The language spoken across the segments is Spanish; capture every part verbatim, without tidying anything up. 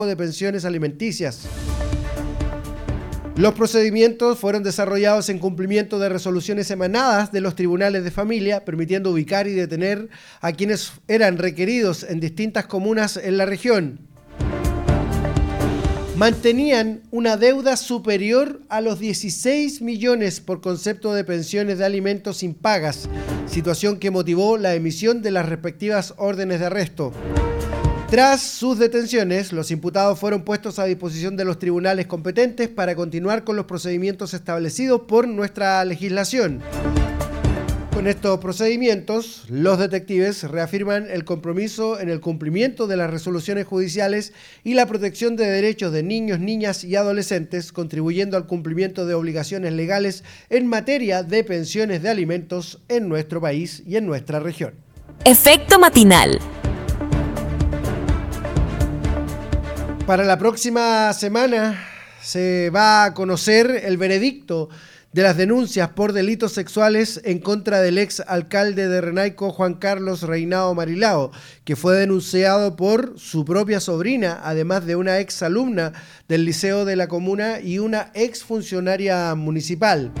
de pensiones alimenticias. Los procedimientos fueron desarrollados en cumplimiento de resoluciones emanadas de los tribunales de familia, permitiendo ubicar y detener a quienes eran requeridos en distintas comunas en la región. Mantenían una deuda superior a los dieciséis millones por concepto de pensiones de alimentos impagas, situación que motivó la emisión de las respectivas órdenes de arresto. Tras sus detenciones, los imputados fueron puestos a disposición de los tribunales competentes para continuar con los procedimientos establecidos por nuestra legislación. Con estos procedimientos, los detectives reafirman el compromiso en el cumplimiento de las resoluciones judiciales y la protección de derechos de niños, niñas y adolescentes, contribuyendo al cumplimiento de obligaciones legales en materia de pensiones de alimentos en nuestro país y en nuestra región. Efecto matinal. Para la próxima semana se va a conocer el veredicto de las denuncias por delitos sexuales en contra del ex alcalde de Renaico, Juan Carlos Reinao Marilao, que fue denunciado por su propia sobrina, además de una ex alumna del liceo de la comuna y una ex funcionaria municipal.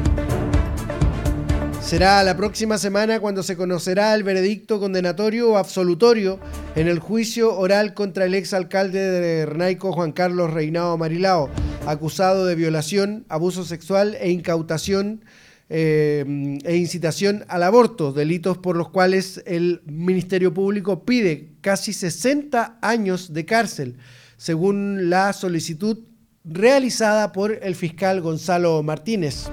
Será la próxima semana cuando se conocerá el veredicto condenatorio o absolutorio en el juicio oral contra el exalcalde de Renaico, Juan Carlos Reinao Marilao, acusado de violación, abuso sexual e incautación eh, e incitación al aborto, delitos por los cuales el Ministerio Público pide casi sesenta años de cárcel, según la solicitud realizada por el fiscal Gonzalo Martínez.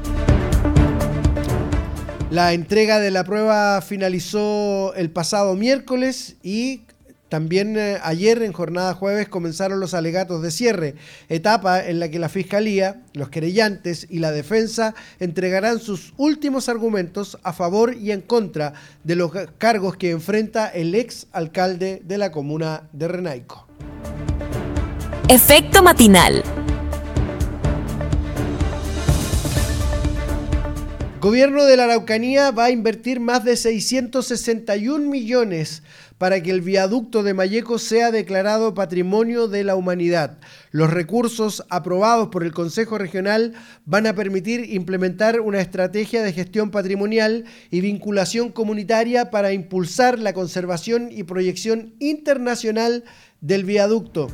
La entrega de la prueba finalizó el pasado miércoles y también eh, ayer en jornada jueves comenzaron los alegatos de cierre, etapa en la que la Fiscalía, los querellantes y la defensa entregarán sus últimos argumentos a favor y en contra de los cargos que enfrenta el ex alcalde de la comuna de Renaico. Efecto matinal. Gobierno de la Araucanía va a invertir más de seiscientos sesenta y un millones para que el viaducto de Malleco sea declarado Patrimonio de la Humanidad. Los recursos aprobados por el Consejo Regional van a permitir implementar una estrategia de gestión patrimonial y vinculación comunitaria para impulsar la conservación y proyección internacional del viaducto.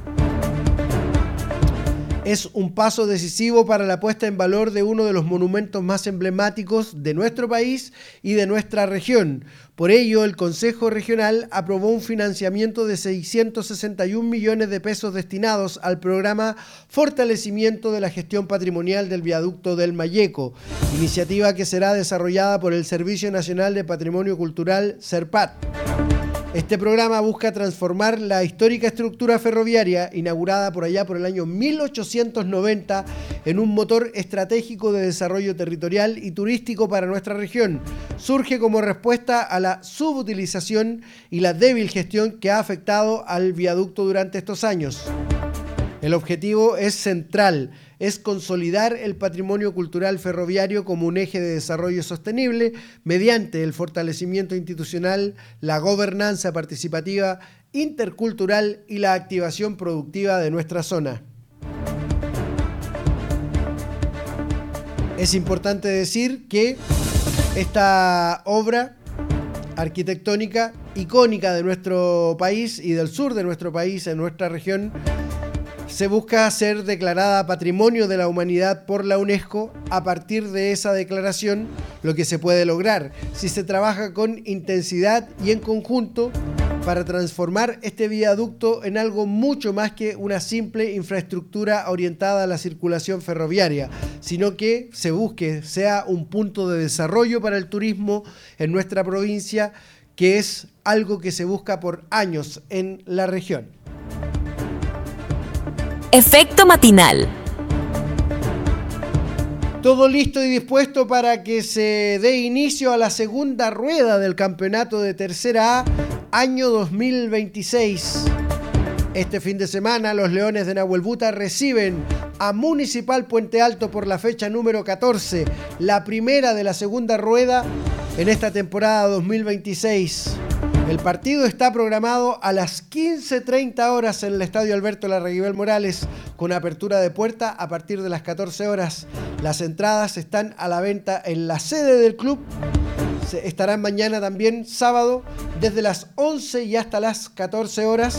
Es un paso decisivo para la puesta en valor de uno de los monumentos más emblemáticos de nuestro país y de nuestra región. Por ello, el Consejo Regional aprobó un financiamiento de seiscientos sesenta y un millones de pesos destinados al programa Fortalecimiento de la Gestión Patrimonial del Viaducto del Malleco, iniciativa que será desarrollada por el Servicio Nacional de Patrimonio Cultural, SERPAT. Este programa busca transformar la histórica estructura ferroviaria, inaugurada por allá por el año mil ochocientos noventa, en un motor estratégico de desarrollo territorial y turístico para nuestra región. Surge como respuesta a la subutilización y la débil gestión que ha afectado al viaducto durante estos años. El objetivo es central, es consolidar el patrimonio cultural ferroviario como un eje de desarrollo sostenible mediante el fortalecimiento institucional, la gobernanza participativa, intercultural y la activación productiva de nuestra zona. Es importante decir que esta obra arquitectónica icónica de nuestro país y del sur de nuestro país, en nuestra región, se busca ser declarada Patrimonio de la Humanidad por la UNESCO. A partir de esa declaración, lo que se puede lograr si se trabaja con intensidad y en conjunto para transformar este viaducto en algo mucho más que una simple infraestructura orientada a la circulación ferroviaria, sino que se busque sea un punto de desarrollo para el turismo en nuestra provincia, que es algo que se busca por años en la región. Efecto matinal. Todo listo y dispuesto para que se dé inicio a la segunda rueda del campeonato de Tercera A, año dos mil veintiséis. Este fin de semana, los Leones de Nahuelbuta reciben a Municipal Puente Alto por la fecha número catorce, la primera de la segunda rueda en esta temporada dos mil veintiséis. El partido está programado a las quince treinta horas en el Estadio Alberto Larraguibel Morales, con apertura de puerta a partir de las catorce horas. Las entradas están a la venta en la sede del club. Estarán mañana también, sábado, desde las once y hasta las catorce horas.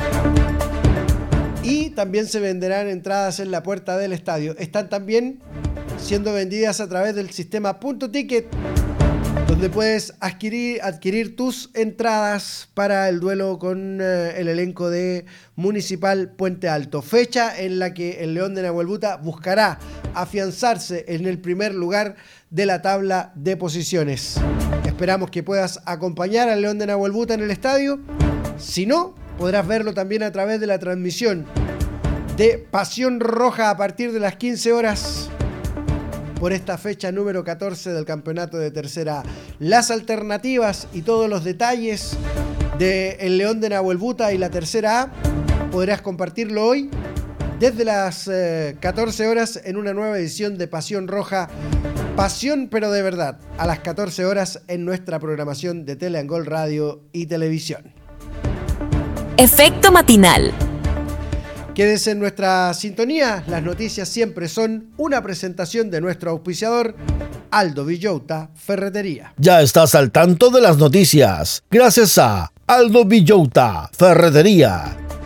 Y también se venderán entradas en la puerta del estadio. Están también siendo vendidas a través del sistema Punto Ticket, donde puedes adquirir, adquirir tus entradas para el duelo con eh, el elenco de Municipal Puente Alto. Fecha en la que el León de Nahuelbuta buscará afianzarse en el primer lugar de la tabla de posiciones. Esperamos que puedas acompañar al León de Nahuelbuta en el estadio. Si no, podrás verlo también a través de la transmisión de Pasión Roja a partir de las quince horas. Por esta fecha número catorce del campeonato de Tercera A. Las alternativas y todos los detalles del León de Nahuelbuta y la Tercera A podrás compartirlo hoy desde las eh, catorce horas en una nueva edición de Pasión Roja. Pasión pero de verdad, a las catorce horas en nuestra programación de Teleangol Radio y Televisión. Efecto matinal. Quédese en nuestra sintonía. Las noticias siempre son una presentación de nuestro auspiciador, Aldo Villota Ferretería. Ya estás al tanto de las noticias gracias a Aldo Villota Ferretería.